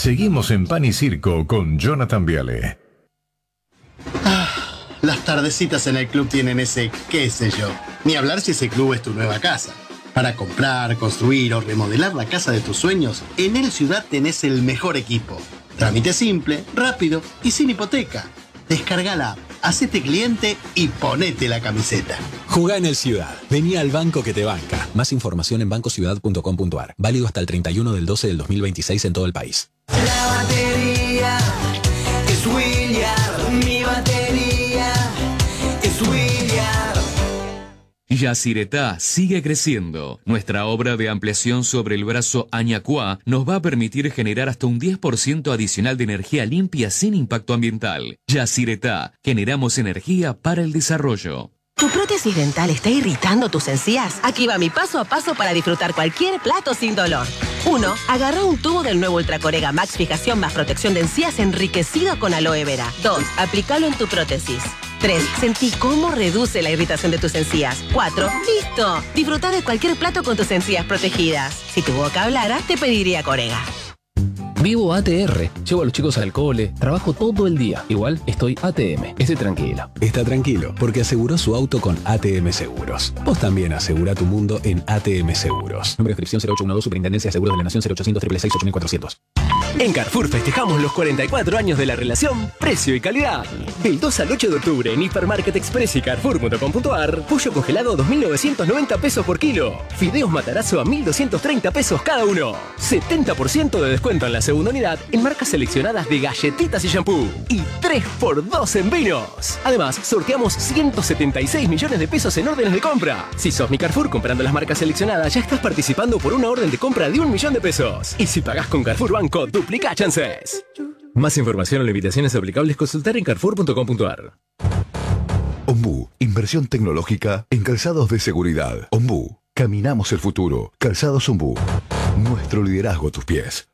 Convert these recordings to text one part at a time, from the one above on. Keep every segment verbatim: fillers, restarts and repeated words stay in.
Seguimos en Pan y Circo con Jonathan Viale. Ah, las tardecitas en el club tienen ese qué sé yo. Ni hablar si ese club es tu nueva casa. Para comprar, construir o remodelar la casa de tus sueños, en El Ciudad tenés el mejor equipo. Trámite simple, rápido y sin hipoteca. Descarga la app, hacete cliente y ponete la camiseta. Jugá en El Ciudad. Vení al banco que te banca. Más información en banco ciudad punto com punto a r. Válido hasta el treinta y uno del doce del dos mil veintiséis en todo el país. La batería es William. Mi batería es William. Yacyretá sigue creciendo. Nuestra obra de ampliación sobre el brazo Añacuá nos va a permitir generar hasta un diez por ciento adicional de energía limpia sin impacto ambiental. Yacyretá, generamos energía para el desarrollo. ¿Tu prótesis dental está irritando tus encías? Aquí va mi paso a paso para disfrutar cualquier plato sin dolor. uno. Agarra un tubo del nuevo Ultracorega Max Fijación más protección de encías enriquecido con aloe vera. dos. Aplícalo en tu prótesis. tres. Sentí cómo reduce la irritación de tus encías. cuatro. ¡Listo! Disfruta de cualquier plato con tus encías protegidas. Si tu boca hablara, te pediría Corega. Vivo A T R, llevo a los chicos al cole, trabajo todo el día. Igual estoy A T M, estoy tranquilo. Está tranquilo, porque aseguró su auto con A T M Seguros. Vos también asegura tu mundo en A T M Seguros. Número de inscripción cero ocho uno dos, Superintendencia de Seguros de la Nación cero ochocientos, seiscientos sesenta y seis, ocho mil cuatrocientos. En Carrefour festejamos los cuarenta y cuatro años de la relación precio y calidad. Del dos al ocho de octubre en Hipermarket Express y Carrefour punto com punto a r, pollo congelado a dos mil novecientos noventa pesos por kilo. Fideos Matarazzo a mil doscientos treinta pesos cada uno. setenta por ciento de descuento en la segunda unidad en marcas seleccionadas de galletitas y shampoo. Y tres por dos en vinos. Además, sorteamos ciento setenta y seis millones de pesos en órdenes de compra. Si sos mi Carrefour comprando las marcas seleccionadas, ya estás participando por una orden de compra de un millón de pesos. Y si pagás con Carrefour Banco, duplica chances. Más información o limitaciones aplicables, consultar en carrefour punto com punto a r. Ombú, inversión tecnológica en calzados de seguridad. Ombú, caminamos el futuro. Calzados Ombú, nuestro liderazgo a tus pies.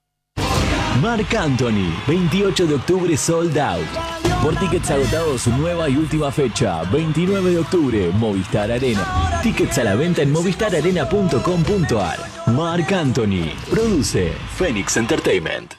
Marc Anthony, veintiocho de octubre sold out. Por tickets agotados, su nueva y última fecha, veintinueve de octubre, Movistar Arena. Tickets a la venta en movistar arena punto com punto a r. Marc Anthony, produce Phoenix Entertainment.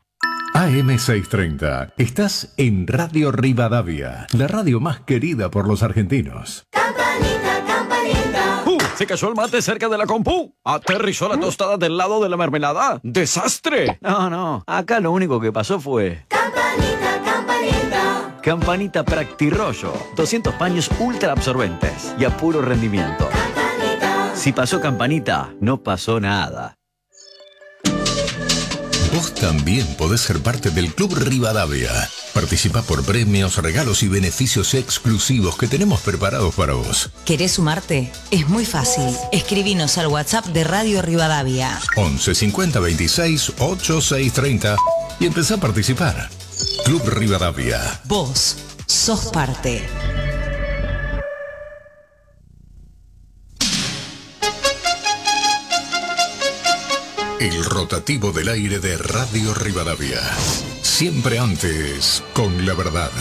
A M seiscientos treinta, estás en Radio Rivadavia, la radio más querida por los argentinos. Campanita, campanita. ¡Uh! Se cayó el mate cerca de la compu. Aterrizó la tostada del lado de la mermelada. ¡Desastre! No, no. Acá lo único que pasó fue... Campanita, campanita. Campanita Practirollo. doscientos paños ultra absorbentes y a puro rendimiento. Campanita. Si pasó Campanita, no pasó nada. Vos también podés ser parte del Club Rivadavia. Participa por premios, regalos y beneficios exclusivos que tenemos preparados para vos. ¿Querés sumarte? Es muy fácil. Escribinos al WhatsApp de Radio Rivadavia. once cincuenta veintiséis ochenta y seis treinta y empezá a participar. Club Rivadavia. Vos sos parte. El rotativo del aire de Radio Rivadavia. Siempre antes, con la verdad.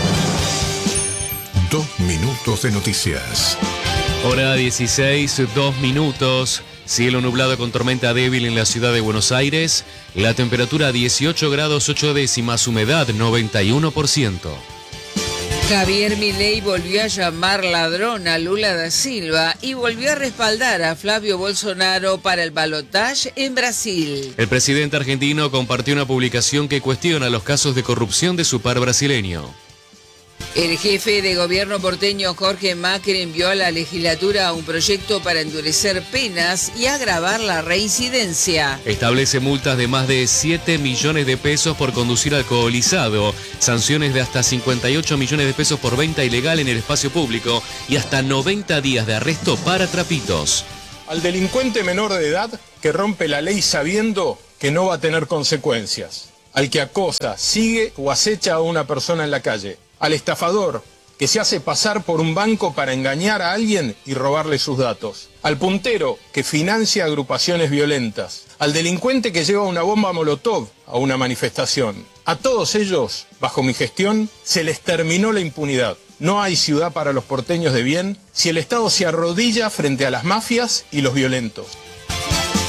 Dos minutos de noticias. Hora dieciséis, dos minutos. Cielo nublado con tormenta débil en la ciudad de Buenos Aires. La temperatura dieciocho grados ocho décimas, humedad noventa y uno por ciento. Javier Milei volvió a llamar ladrón a Lula da Silva y volvió a respaldar a Flavio Bolsonaro para el balotaje en Brasil. El presidente argentino compartió una publicación que cuestiona los casos de corrupción de su par brasileño. El jefe de gobierno porteño Jorge Macri envió a la legislatura un proyecto para endurecer penas y agravar la reincidencia. Establece multas de más de siete millones de pesos por conducir alcoholizado, sanciones de hasta cincuenta y ocho millones de pesos por venta ilegal en el espacio público y hasta noventa días de arresto para trapitos. Al delincuente menor de edad que rompe la ley sabiendo que no va a tener consecuencias. Al que acosa, sigue o acecha a una persona en la calle. Al estafador, que se hace pasar por un banco para engañar a alguien y robarle sus datos. Al puntero, que financia agrupaciones violentas. Al delincuente que lleva una bomba molotov a una manifestación. A todos ellos, bajo mi gestión, se les terminó la impunidad. No hay ciudad para los porteños de bien si el Estado se arrodilla frente a las mafias y los violentos.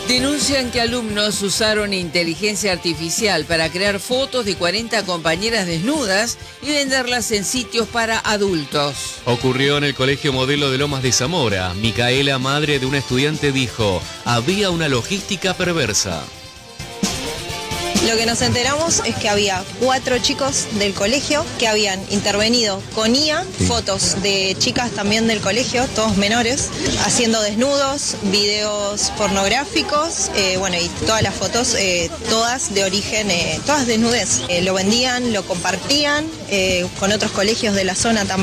Denuncian que alumnos usaron inteligencia artificial para crear fotos de cuarenta compañeras desnudas y venderlas en sitios para adultos. Ocurrió en el Colegio Modelo de Lomas de Zamora. Micaela, madre de una estudiante, dijo: había una logística perversa. Lo que nos enteramos es que había cuatro chicos del colegio que habían intervenido con I A, fotos de chicas también del colegio, todos menores, haciendo desnudos, videos pornográficos, eh, bueno, y todas las fotos, eh, todas de origen, eh, todas desnudez. Eh, lo vendían, lo compartían eh, con otros colegios de la zona también.